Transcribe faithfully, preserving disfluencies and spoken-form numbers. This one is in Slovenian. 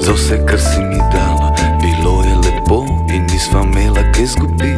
za vse, kar si mi dala. Bilo je lepo in nisva imela kaj zgubiti.